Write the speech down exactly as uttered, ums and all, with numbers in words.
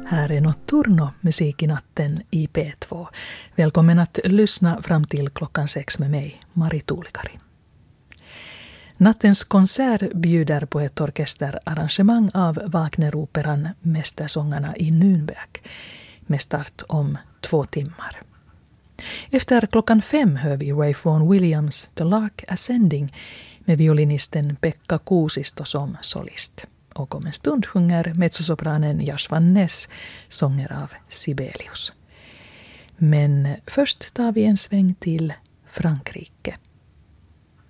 Här är Notturno, musik i natten i P två. Välkommen att lyssna fram till klockan sex med mig, Mari Tuulikari. Nattens konsert bjuder på ett orkesterarrangemang av Wagneroperan Mästersångarna i Nürnberg med start om två timmar. Efter klockan fem hör vi Ralph Vaughan Williams The Lark Ascending med violinisten Pekka Kuusisto som solist. Och om en stund sjunger mezzosopranen Jasvan Ness sånger av Sibelius. Men först tar vi en sväng till Frankrike.